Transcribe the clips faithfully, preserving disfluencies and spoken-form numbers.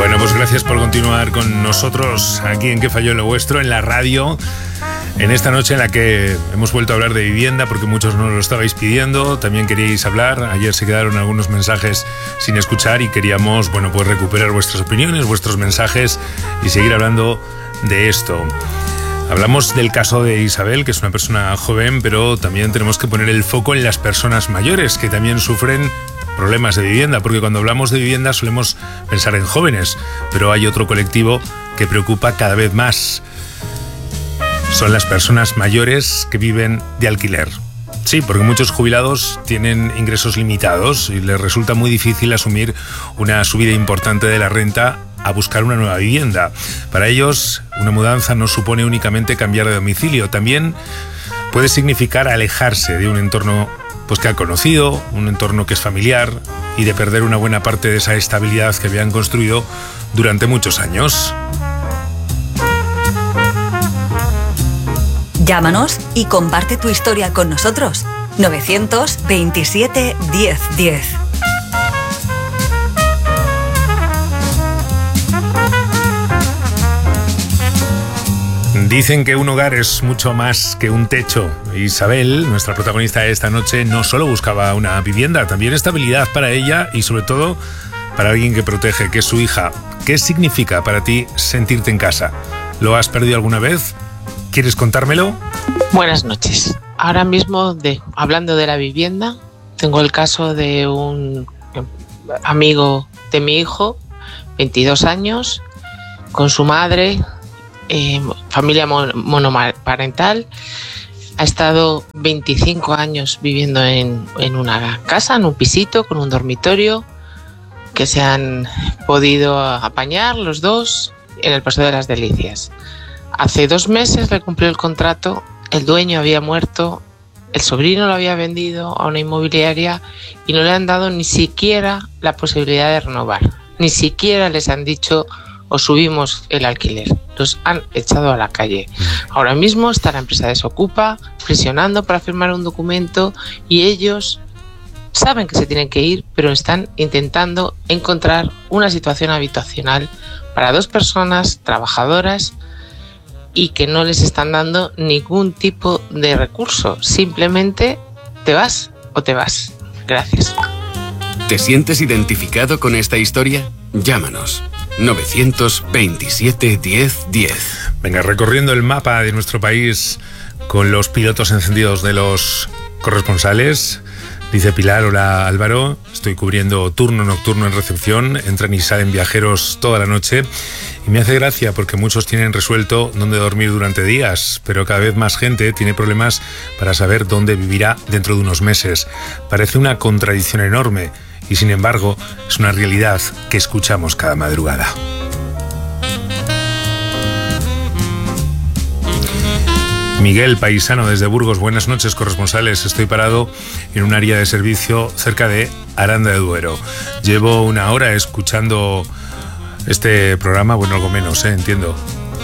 Bueno, pues gracias por continuar con nosotros aquí en ¿Qué falló lo vuestro? En la radio, en esta noche en la que hemos vuelto a hablar de vivienda porque muchos nos lo estabais pidiendo, también queríais hablar. Ayer se quedaron algunos mensajes sin escuchar y queríamos, bueno, pues recuperar vuestras opiniones, vuestros mensajes y seguir hablando de esto. Hablamos del caso de Isabel, que es una persona joven, pero también tenemos que poner el foco en las personas mayores que también sufren problemas de vivienda, porque cuando hablamos de vivienda solemos pensar en jóvenes, pero hay otro colectivo que preocupa cada vez más. Son las personas mayores que viven de alquiler. Sí, porque muchos jubilados tienen ingresos limitados y les resulta muy difícil asumir una subida importante de la renta a buscar una nueva vivienda. Para ellos, una mudanza no supone únicamente cambiar de domicilio, también puede significar alejarse de un entorno pues que han conocido, un entorno que es familiar, y de perder una buena parte de esa estabilidad que habían construido durante muchos años. Llámanos y comparte tu historia con nosotros. novecientos veintisiete diez diez. Dicen que un hogar es mucho más que un techo. Isabel, nuestra protagonista de esta noche, no solo buscaba una vivienda, también estabilidad para ella y sobre todo para alguien que protege, que es su hija. ¿Qué significa para ti sentirte en casa? ¿Lo has perdido alguna vez? ¿Quieres contármelo? Buenas noches. Ahora mismo, de, hablando de la vivienda, tengo el caso de un amigo de mi hijo, veintidós años, con su madre, eh, familia mon- monoparental. Ha estado veinticinco años viviendo en, en una casa, en un pisito, con un dormitorio, que se han podido apañar los dos en el Paso de las Delicias. Hace dos meses le cumplió el contrato, el dueño había muerto, el sobrino lo había vendido a una inmobiliaria y no le han dado ni siquiera la posibilidad de renovar. Ni siquiera les han dicho o subimos el alquiler. Los han echado a la calle. Ahora mismo está la empresa desocupa, presionando para firmar un documento y ellos saben que se tienen que ir, pero están intentando encontrar una situación habitacional para dos personas trabajadoras y que no les están dando ningún tipo de recurso. Simplemente te vas o te vas. Gracias. ¿Te sientes identificado con esta historia? Llámanos. novecientos veintisiete diez diez. Venga, recorriendo el mapa de nuestro país con los pilotos encendidos de los corresponsales. Dice Pilar: hola Álvaro, estoy cubriendo turno nocturno en recepción, entran y salen viajeros toda la noche y me hace gracia porque muchos tienen resuelto dónde dormir durante días, pero cada vez más gente tiene problemas para saber dónde vivirá dentro de unos meses. Parece una contradicción enorme y sin embargo es una realidad que escuchamos cada madrugada. Miguel, paisano desde Burgos, buenas noches, corresponsales. Estoy parado en un área de servicio cerca de Aranda de Duero. Llevo una hora escuchando este programa, bueno, algo menos, ¿eh? Entiendo.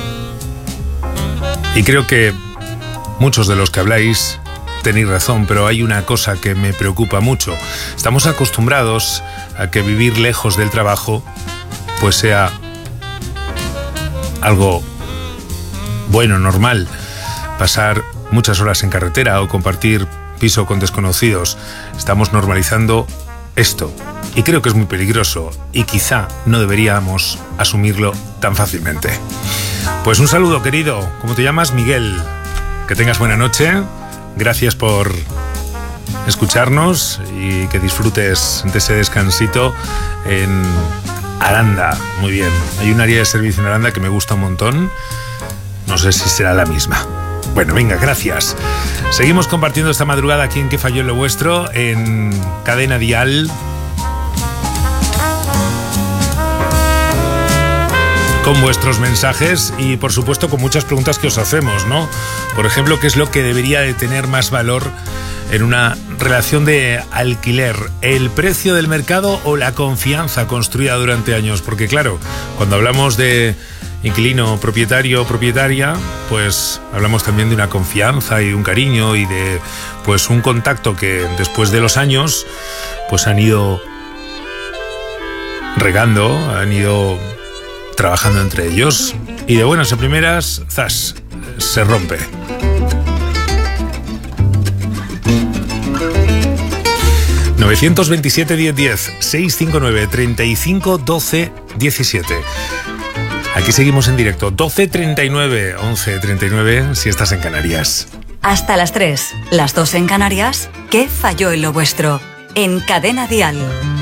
Y creo que muchos de los que habláis tenéis razón, pero hay una cosa que me preocupa mucho. Estamos acostumbrados a que vivir lejos del trabajo pues sea algo bueno, normal. Pasar muchas horas en carretera o compartir piso con desconocidos. Estamos normalizando esto y creo que es muy peligroso y quizá no deberíamos asumirlo tan fácilmente. Pues un saludo, querido. ¿Cómo te llamas? Miguel. Que tengas buena noche. Gracias por escucharnos y que disfrutes de ese descansito en Aranda. Muy bien. Hay un área de servicio en Aranda que me gusta un montón. No sé si será la misma. Bueno, venga, gracias. Seguimos compartiendo esta madrugada aquí en ¿Qué falló lo vuestro? En Cadena Dial. Con vuestros mensajes y, por supuesto, con muchas preguntas que os hacemos, ¿no? Por ejemplo, ¿qué es lo que debería de tener más valor en una relación de alquiler? ¿El precio del mercado o la confianza construida durante años? Porque, claro, cuando hablamos de inquilino, propietario, propietaria, pues hablamos también de una confianza y de un cariño y de pues un contacto que después de los años pues han ido regando, han ido trabajando entre ellos. Y de buenas a primeras, zas, se rompe. novecientos veintisiete diez diez, seiscientos cincuenta y nueve, treinta y cinco, doce, diecisiete. Aquí seguimos en directo, doce treinta y nueve, once treinta y nueve, si estás en Canarias. Hasta las tres, las dos en Canarias. ¿Qué falló en lo vuestro? En Cadena Dial.